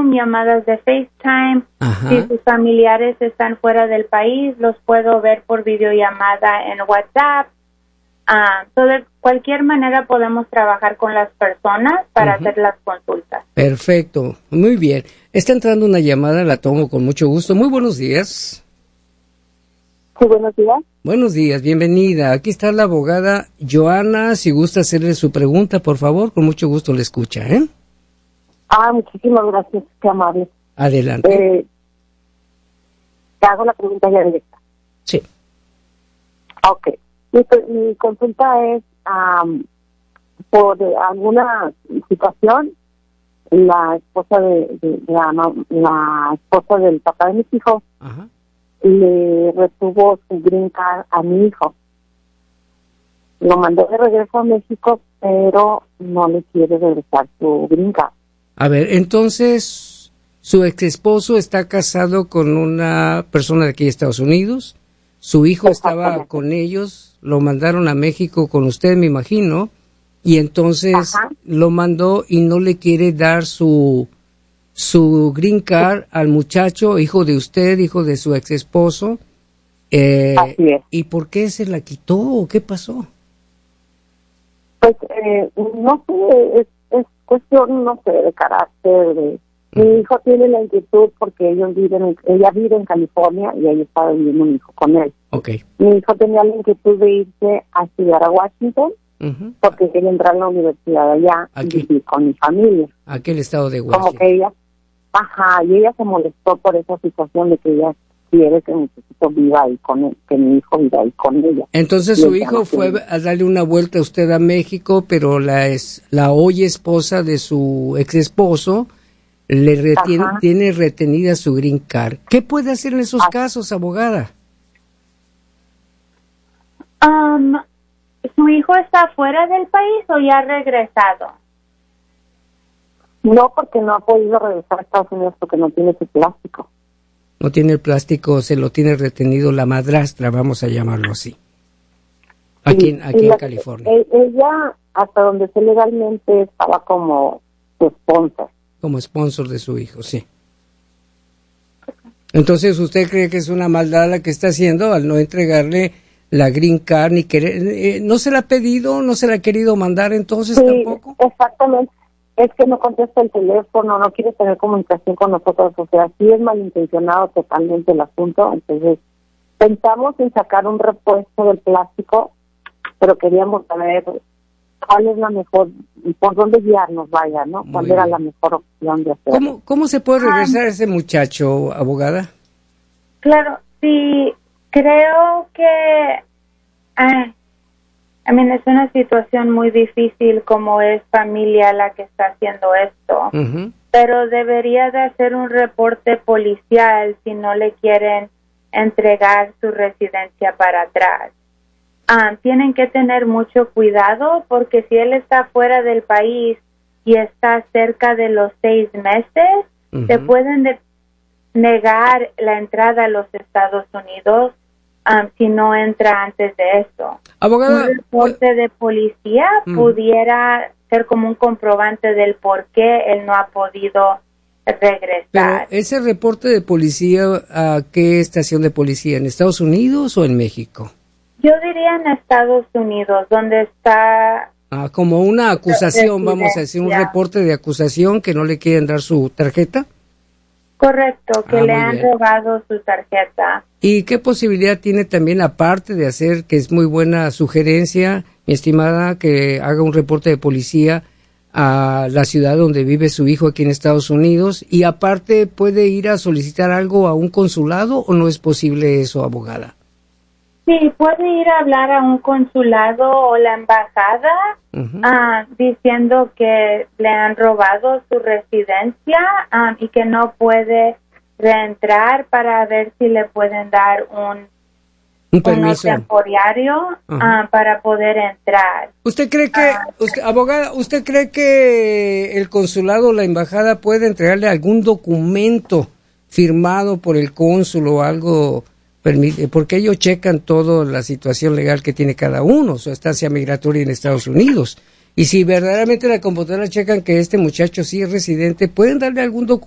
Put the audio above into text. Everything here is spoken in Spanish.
Zoom, llamadas de FaceTime. Ajá. Si sus familiares están fuera del país, los puedo ver por videollamada en WhatsApp. De cualquier manera podemos trabajar con las personas para hacer las consultas. Perfecto, muy bien. Está entrando una llamada, la tomo con mucho gusto. Muy buenos días. Sí, buenos días. Buenos días, bienvenida. Aquí está la abogada Joana. Si gusta hacerle su pregunta, por favor, con mucho gusto le escucha, ¿eh? Muchísimas gracias, qué amable. Adelante. Te hago la pregunta ya directa. Sí. Ok. Mi consulta es por alguna situación, la esposa la esposa del papá de mis hijos le retuvo su green card a mi hijo. Lo mandó de regreso a México, pero no le quiere regresar su green card. A ver, entonces, su ex esposo está casado con una persona de aquí de Estados Unidos. Su hijo estaba con ellos, lo mandaron a México con usted, me imagino, y entonces lo mandó y no le quiere dar su green card al muchacho, hijo de usted, hijo de su ex esposo. Así es. ¿Y por qué se la quitó o qué pasó? Pues no sé, es cuestión, no sé, de carácter. Mi hijo tiene la inquietud porque ella vive en California y ella estaba viviendo un hijo con él. Okay. Mi hijo tenía la inquietud de irse a estudiar a Washington porque quería entrar a la universidad allá y vivir con mi familia. Aquel estado de Washington. Como que ella, y ella se molestó por esa situación de que ella quiere que mi hijo viva ahí con él, que mi hijo viva ahí con ella. Entonces su hijo fue a darle una vuelta a usted a México, pero la hoy esposa de su ex esposo tiene retenida su green card. ¿Qué puede hacer en esos casos, abogada? ¿Su hijo está fuera del país o ya ha regresado? No, porque no ha podido regresar a Estados Unidos porque no tiene su plástico. No tiene el plástico, se lo tiene retenido la madrastra, vamos a llamarlo así. Aquí en California. Ella, hasta donde sé legalmente, estaba como su sponsor. Como sponsor de su hijo, sí. Entonces, ¿usted cree que es una maldad la que está haciendo al no entregarle la green card ni querer? ¿No se la ha pedido, no se la ha querido mandar entonces tampoco? Exactamente. Es que no contesta el teléfono, no quiere tener comunicación con nosotros, o sea, sí es malintencionado totalmente el asunto. Entonces, pensamos en sacar un repuesto del plástico, pero queríamos saber cuál es la mejor, por dónde guiarnos, vaya, ¿no? ¿Cuál era la mejor opción de hacerlo? ¿Cómo se puede regresar a ese muchacho, abogada? Claro, sí, creo que es una situación muy difícil, como es familia la que está haciendo esto, pero debería de hacer un reporte policial si no le quieren entregar su residencia para atrás. Tienen que tener mucho cuidado porque si él está fuera del país y está cerca de los 6 meses, se pueden negar la entrada a los Estados Unidos si no entra antes de eso. Abogada, un reporte de policía pudiera ser como un comprobante del por qué él no ha podido regresar. Pero ese reporte de policía, ¿a qué estación de policía? ¿En Estados Unidos o en México? Yo diría en Estados Unidos, donde está... como una acusación, vamos a decir, un reporte de acusación que no le quieren dar su tarjeta. Correcto, que le han robado su tarjeta. ¿Y qué posibilidad tiene también, aparte de hacer, que es muy buena sugerencia, mi estimada, que haga un reporte de policía a la ciudad donde vive su hijo aquí en Estados Unidos? Y aparte, ¿puede ir a solicitar algo a un consulado o no es posible eso, abogada? Sí, puede ir a hablar a un consulado o la embajada diciendo que le han robado su residencia y que no puede reentrar para ver si le pueden dar un permiso temporario para poder entrar. ¿Usted cree que, abogada, usted cree que el consulado o la embajada puede entregarle algún documento firmado por el cónsul o algo? Porque ellos checan toda la situación legal que tiene cada uno, su estancia migratoria en Estados Unidos. Y si verdaderamente la computadora checan que este muchacho sí es residente, ¿pueden darle algún documento